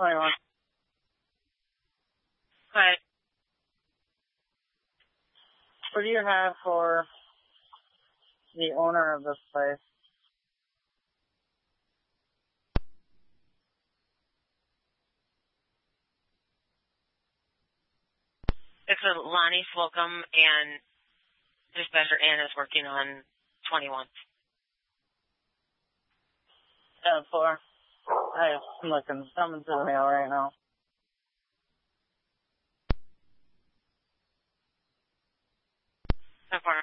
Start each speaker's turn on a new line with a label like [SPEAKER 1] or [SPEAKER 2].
[SPEAKER 1] 21.
[SPEAKER 2] Hi.
[SPEAKER 1] What do you have for the owner of this place?
[SPEAKER 2] It's a Lonnie Slocum, and Dispatcher Ann is working on 21.
[SPEAKER 1] 4. I'm looking. Someone's in the mail right now.
[SPEAKER 2] So far.